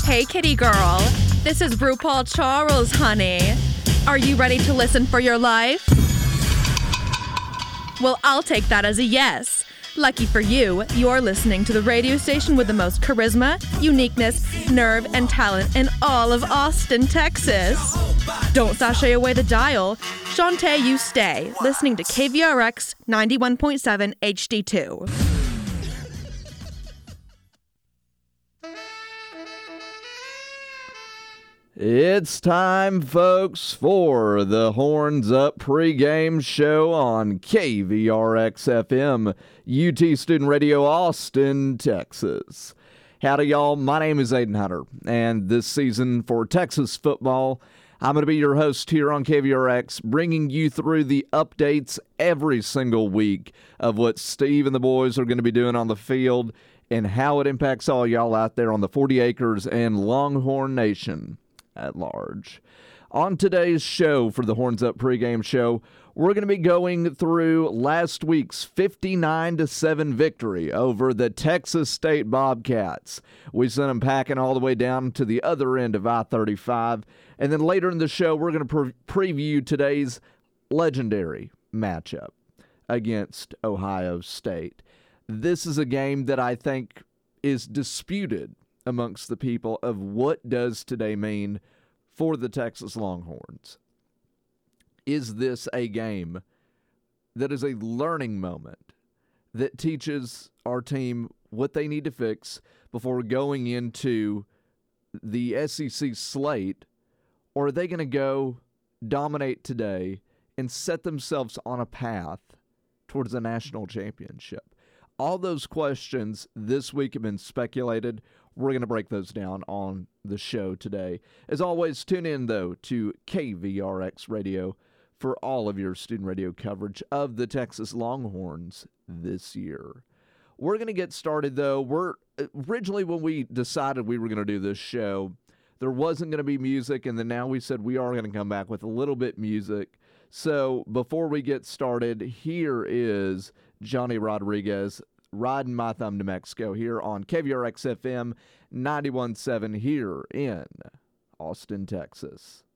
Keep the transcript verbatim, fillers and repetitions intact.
Hey, kitty girl. This is RuPaul Charles, honey. Are you ready to listen for your life? Well, I'll take that as a yes. Lucky for you, you're listening to the radio station with the most charisma, uniqueness, nerve, and talent in all of Austin, Texas. Don't sashay away the dial. Shantae, you stay, listening to K V R X ninety-one point seven H D two. It's time, folks, for the Horns Up pregame show on K V R X F M, U T Student Radio, Austin, Texas. Howdy, y'all. My name is Aiden Hunter, and this season for Texas football, I'm going to be your host here on K V R X, bringing you through the updates every single week of what Steve and the boys are going to be doing on the field and how it impacts all y'all out there on the forty acres and Longhorn Nation at large. On today's show for the Horns Up pregame show, we're going to be going through last week's fifty-nine to seven victory over the Texas State Bobcats. We sent them packing all the way down to the other end of I thirty-five. And then later in the show, we're going to pre- preview today's legendary matchup against Ohio State. This is a game that I think is disputed amongst the people of what does today mean for the Texas Longhorns. Is this a game that is a learning moment that teaches our team what they need to fix before going into the S E C slate, or are they going to go dominate today and set themselves on a path towards a national championship? All those questions this week have been speculated. We're going to break those down on the show today. As always, tune in, though, to K V R X Radio for all of your student radio coverage of the Texas Longhorns this year. We're going to get started, though. We're originally, when we decided we were going to do this show, there wasn't going to be music, and then now we said we are going to come back with a little bit music. So before we get started, here is Johnny Rodriguez, Riding My Thumb to Mexico, here on K V R X F M ninety-one point seven here in Austin, Texas.